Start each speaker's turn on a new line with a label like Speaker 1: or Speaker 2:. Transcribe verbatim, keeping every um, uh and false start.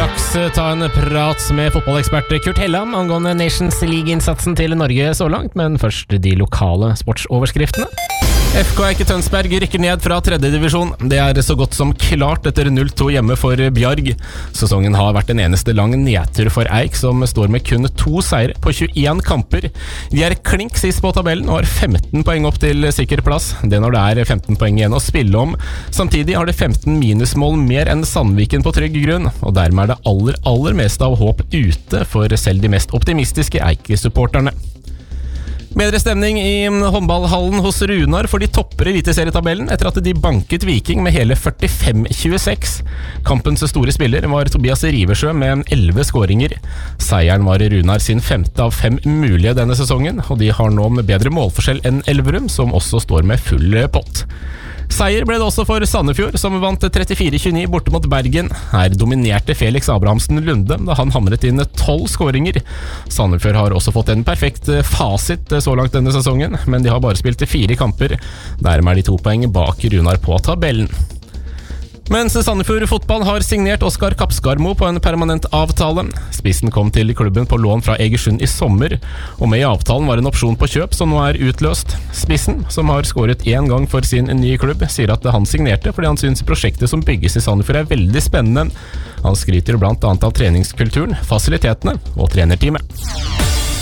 Speaker 1: straks ta en prat med fotballekspert Kurt Helland angående Nations League-innsatsen til Norge så langt, men først de lokale sportsoverskriftene. F K Eike Tønsberg rykker ned fra tredje divisjon. Det er så godt som klart etter null to hjemme for Bjarg. Sesongen har vært en eneste lang nedtur for Eik, som står med kun to seire på tjueen kamper. De er klink sist på tabellen og har femten poeng opp til sikker plass. Det når det er femten poeng igjen å spille om. Samtidig har det femten minusmål mer enn Sandviken på trygg grunn, og dermed er det aller, aller mest av håp ute for selv de mest optimistiske Eike-supporterne. Bedre stemning i håndballhallen hos Runar, for de topper eliteserietabellen etter at de banket Viking med hele førtifem tjueseks. Kampens store spiller var Tobias Riversjø med elleve skåringer. Seieren var Runar sin femte av fem mulige denne sesongen, og de har nå med bedre målforskjell enn Elverum, som også står med full pott. Seier ble det også for Sandefjord, som vant trettifire tjueni borte mot Bergen. Her dominerte Felix Abrahamsen Lunde da han hamret inn tolv skåringer. Sandefjord har også fått en perfekt fasit så langt denne sesongen, men de har bare spilt fire kamper. Dermed er de to poeng bak Runar på tabellen. Mens Sandefjord fotball har signert Oskar Kapskarmo på en permanent avtale. Spissen kom til klubben på lån fra Egersund i sommer, og med i avtalen var en opsjon på kjøp som nå er utløst. Spissen, som har skåret én gang for sin nye klubb, sier at han signerte fordi han synes prosjektet som bygges i Sandefjord er veldig spennende. Han skryter blant annet av treningskulturen, fasilitetene og trenerteamet.